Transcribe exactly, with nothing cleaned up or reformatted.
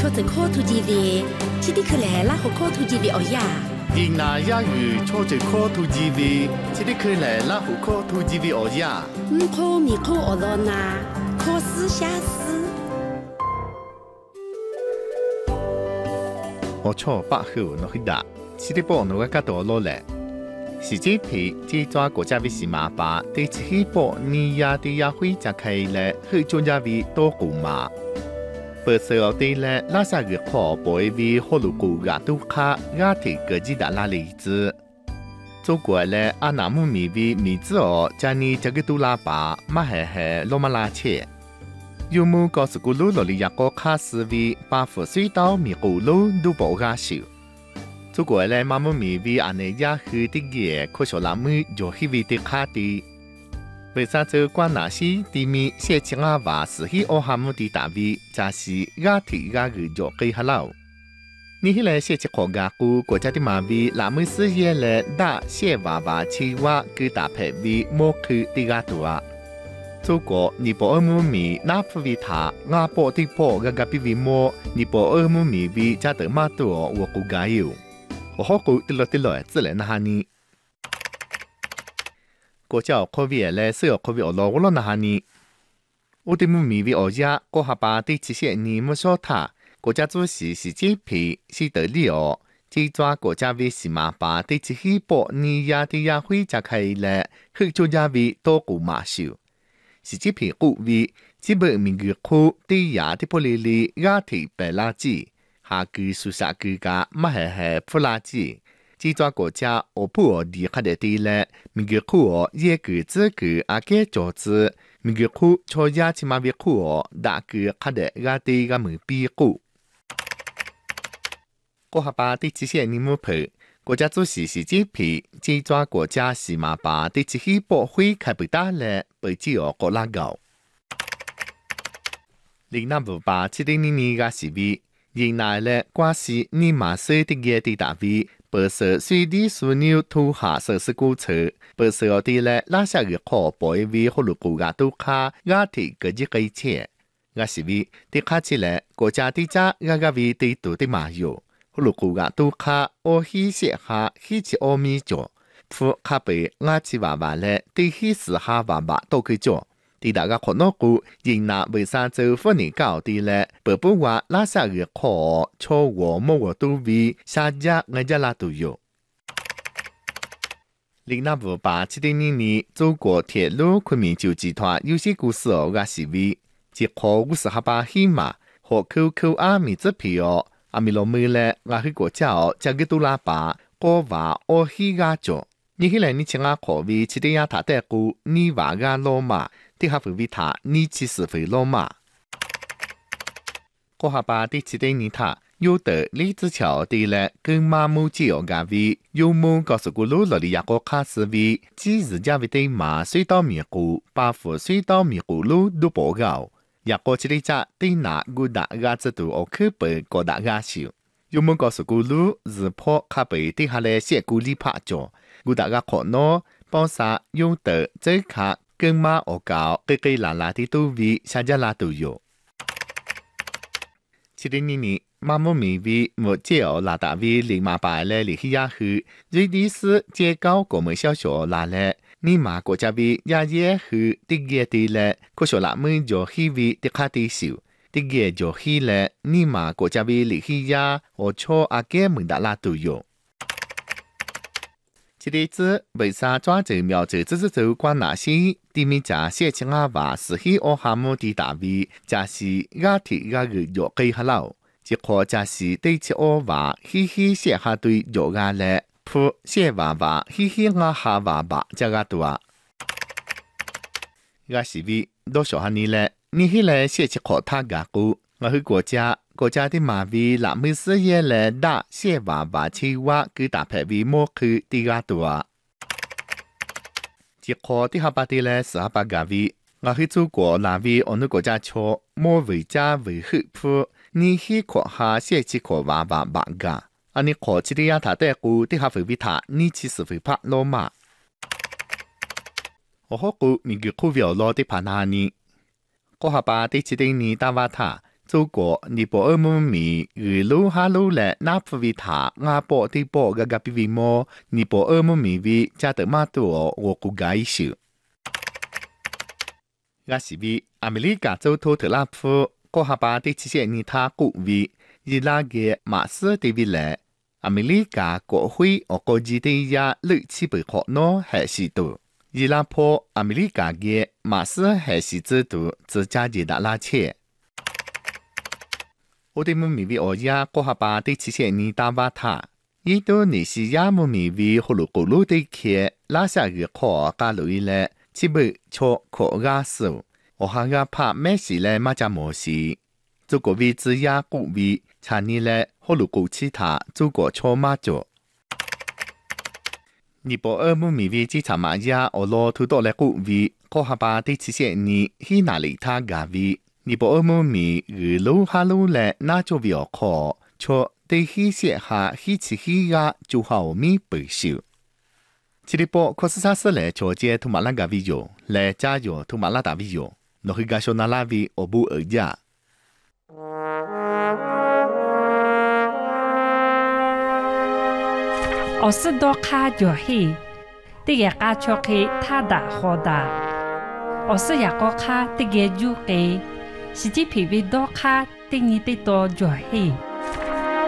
错着科图基维，这里可来拉和科图基维哦呀。 印那亚语错着科图基维，这里可来拉和科图基维哦呀。 唔科咪科哦罗那，科斯下斯。 我错八号诺希达，这里波诺个加多罗嘞。是这批这抓国家为是马巴，对起波尼亚的亚会加开了，去中亚为多古马。不是我对了，拉萨个可不会为好路古亚都卡亚提个几大拉例子。中国嘞，阿南姆米为米子哦，家里这个杜拉巴马嘿嘿罗马拉切。有木告诉古鲁罗里亚个卡斯为八福水稻米古鲁都不加少。中国嘞，马姆米为安内亚去的个，可说那么就去为的卡的。为啥这关那些地面写清阿话是去奥哈姆的大卫，假是亚提亚个就给哈老。你去来写起国家古国家的马为那么事业嘞，大写娃娃青蛙给大配为莫去的个多啊。中国你不二姆米那不为他，阿波的波个个比为莫，你不二姆米为加德马多我国家有。我好古的了的了，自然那哈尼。国家科维嘞，是要科维俄罗乌罗那哈尼。我的母米为俄家，国哈巴的这些年没说他，国家主席是这批是得利哦。这抓国家为是马巴的这些波尼亚的亚会加开了，去做亚为多古马修。是这批古为基本民国库的亚的玻璃里亚提白垃圾，下句苏萨句个马嘿嘿普垃圾。这抓国家我不我离开的地嘞，民国库哦也个这个阿个桌子，民国库朝亚起码别库哦，大个看的阿地个门边库。国哈巴的这些年木陪，国家主席是这批，这抓国家是马巴的这些博会开不大嘞，被只哦国拉高。零那不巴这的年年个是为，因那嘞关系你马说的个的大为。不是随地枢纽土下设施古车，不是我哋咧拉下个可不会为好路古个都卡亚提个一个钱，我是为的卡起来国家的家亚个为的多的马有，好路古个都卡我希写下希起阿米做，夫卡被亚起娃娃咧的希时下娃娃都去做。第大家看到过，因那为啥做妇女搞的嘞？不不话拉萨个可错我莫我都为下家人家拉都有。零那五八七零年年，中国铁路昆明就集团有些故事哦，个是为即可五十哈巴希嘛，和 Q Q 阿米这皮哦，阿米罗梅嘞，我去国家哦，加个杜拉巴，我话我希个做。你起来你请阿可为七点亚塔代古，你话个罗马。第下回为他，你其实会落马。国哈巴第七点年他有的李子桥的了，跟马木吉奥个为有木告诉古路罗里亚个卡斯为，即日家为对马水稻米谷，把副水稻米谷路都报告。亚个这里家对那古大个制度我去背个大个少。有木告诉古路日破卡背对下来写古里拍着，古大个可能帮啥有的这卡。跟马我搞，给给拉拉的都为下家拉都有。七零年年，马木米为莫借哦拉大为零马八来离去亚去，瑞迪斯借高国门小学拉来，你马国家为亚耶去的个的来，可说拉门就去为的卡的少，的个就去来，你马国家为离去亚，我错阿个门达拉都有。这里子为啥抓着苗子只是走关那些地面家写清阿话是去奥哈姆的大卫，假是亚提亚个药给哈老，即可假是对起奥话嘻嘻写下对药阿嘞，铺写娃娃嘻嘻阿哈娃娃这个多。亚是为多少哈你嘞？你去来写起可他个古，我去国家。国家的马为那么事业来大写娃娃青蛙给大排为莫去第个多。结果的下巴的嘞是下巴个为，我去祖国那为我们国家错莫为家为好铺，你去看下写起个娃娃娃个，啊你看起的呀他带古的下会为他，你其实会拍罗马。我好古民国苦表罗的帕纳尼，国下巴的起的你打瓦他。 祖國尼泊爾姆咪與魯哈魯咧納夫維塔亞波地波嘅嘅比維摩尼泊爾姆咪維加德馬多我估計數。亞時維亞美利加州托特拉夫過下巴第七些尼他古維伊拉嘅馬斯地維咧，亞美利加國會我國際地亞六七百學諾係時度。伊拉坡亞美利加嘅馬斯係時制度自加熱達拉切。我哋姆咪維歐亞過下巴第七些尼大瓦塔，印度尼西亞姆咪維呼魯古魯地區拉下嘅課加路伊咧，只被錯課亞數，我下亞拍咩事咧馬家模式，祖國維自亞古維查尼咧呼魯古其他祖國錯馬咗。尼泊爾姆咪維之查馬亞我攞土多咧古維過下巴第七些尼希那里他加維。尼泊爾姆咪與魯哈魯咧那做維奧課，錯對希些下希次希亞就好咪背少。這裡波確實實咧錯接圖馬拉加維有，咧加有圖馬拉達維有，諾去加上那拉維我不而家。 我是多卡就係，啲嘢加錯嘅他大可大，我是一個卡啲嘢就嘅。是只皮皮多卡，定義得多咗氣。